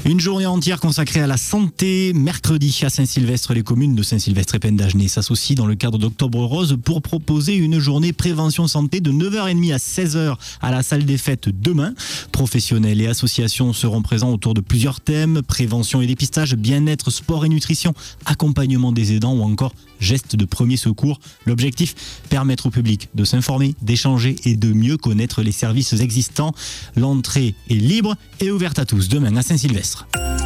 Une journée entière consacrée à la santé. Mercredi, à Saint-Sylvestre, les communes de Saint-Sylvestre et Pendagenet s'associent dans le cadre d'Octobre Rose pour proposer une journée prévention santé de 9h30 à 16h à la salle des fêtes demain. Professionnels et associations seront présents autour de plusieurs thèmes: prévention et dépistage, bien-être, sport et nutrition, accompagnement des aidants ou encore gestes de premier secours. L'objectif, permettre au public de s'informer, d'échanger et de mieux connaître les services existants. L'entrée est libre et ouverte à tous demain à Saint-Sylvestre.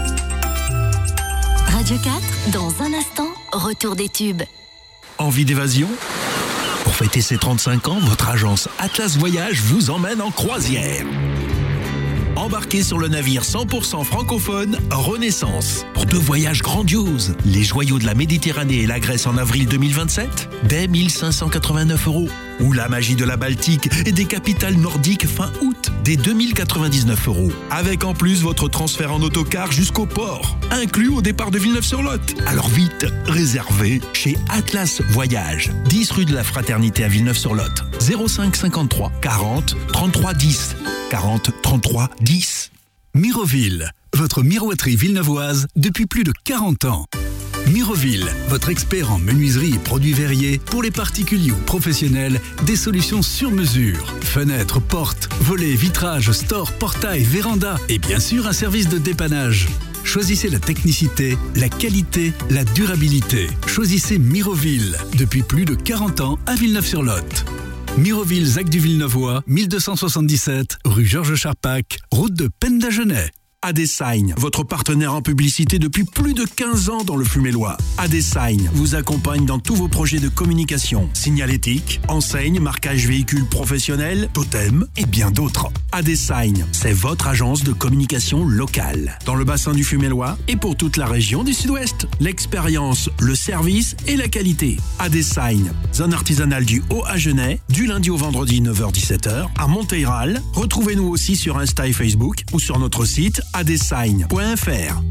Radio 4, dans un instant, retour des tubes. Envie d'évasion ? Pour fêter ses 35 ans, votre agence Atlas Voyage vous emmène en croisière. Embarquez sur le navire 100% francophone Renaissance pour 2 voyages grandioses. Les joyaux de la Méditerranée et la Grèce en avril 2027, dès 1589 €. Ou la magie de la Baltique et des capitales nordiques fin août, dès 2099 €. Avec en plus votre transfert en autocar jusqu'au port, inclus au départ de Villeneuve-sur-Lot. Alors vite, réservez chez Atlas Voyage, 10 rue de la Fraternité à Villeneuve-sur-Lot. 05 53 40 33 10. 40 33 10. Miroville, votre miroiterie villeneuvoise depuis plus de 40 ans. Miroville, votre expert en menuiserie et produits verriers pour les particuliers ou professionnels, des solutions sur mesure. Fenêtres, portes, volets, vitrages, stores, portails, vérandas et bien sûr un service de dépannage. Choisissez la technicité, la qualité, la durabilité. Choisissez Miroville, depuis plus de 40 ans à Villeneuve-sur-Lot. Miroville, Zac du Villeneuvois, 1277, rue Georges Charpac, route de Pendagenet. Adesign, votre partenaire en publicité depuis plus de 15 ans dans le Fumélois. Adesign vous accompagne dans tous vos projets de communication, signalétique, enseigne, marquage véhicule professionnel, totem et bien d'autres. Adesign, c'est votre agence de communication locale dans le bassin du Fumélois et pour toute la région du Sud-Ouest. L'expérience, le service et la qualité. Adesign, zone artisanale du Haut-Agenais, du lundi au vendredi 9h-17h à Monteyral. Retrouvez-nous aussi sur Insta et Facebook ou sur notre site adesign.fr.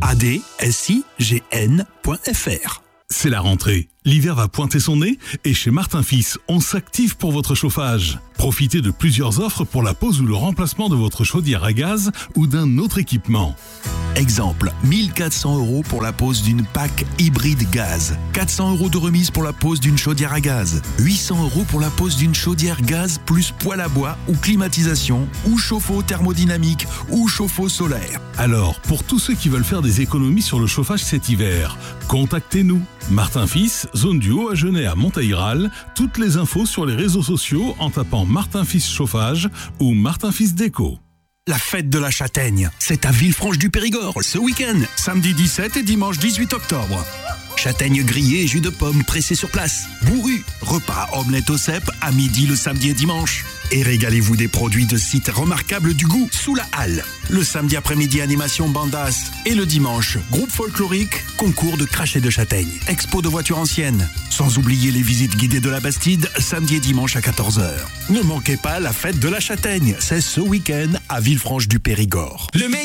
adesign.fr. C'est la rentrée. L'hiver va pointer son nez et chez Martin Fils, on s'active pour votre chauffage. Profitez de plusieurs offres pour la pose ou le remplacement de votre chaudière à gaz ou d'un autre équipement. Exemple, 1400 € pour la pose d'une PAC hybride gaz, 400 € de remise pour la pose d'une chaudière à gaz, 800 € pour la pose d'une chaudière gaz plus poêle à bois ou climatisation, ou chauffe-eau thermodynamique ou chauffe-eau solaire. Alors, pour tous ceux qui veulent faire des économies sur le chauffage cet hiver, contactez-nous. Martin Fils, zone du Haut-Agenais à Monteyral. Toutes les infos sur les réseaux sociaux en tapant Martin Fils Chauffage ou Martin Fils Déco. La fête de la châtaigne, c'est à Villefranche-du-Périgord ce week-end, samedi 17 et dimanche 18 octobre. Châtaignes grillées et jus de pommes pressés sur place. Bourru, repas omelette au cèpe à midi le samedi et dimanche. Et régalez-vous des produits de sites remarquables du goût sous la halle. Le samedi après-midi, animation bandas. Et le dimanche, groupe folklorique, concours de crachets de châtaignes. Expo de voitures anciennes. Sans oublier les visites guidées de la Bastide, samedi et dimanche à 14h. Ne manquez pas la fête de la châtaigne. C'est ce week-end à Villefranche-du-Périgord.